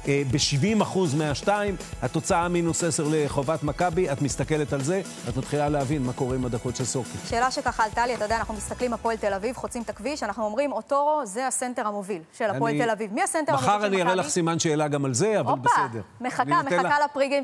ב-70% מהשתיים, התוצאה מינוס 10 לחובת מכבי, את מסתכלת על זה, את מתחילה להבין מה קורה עם הדקות של סורקי. שאלה שככה עלתה לי, אתה יודע, אנחנו מסתכלים הפועל תל אביב, חוצים את הכביש, אנחנו אומרים, אוטורו זה הסנטר המוביל של הפועל תל אביב. מי הסנטר המוביל של מכבי? מחר אני אראה לך סימן שאלה גם על זה, אבל בסדר. מחכה לפריגיים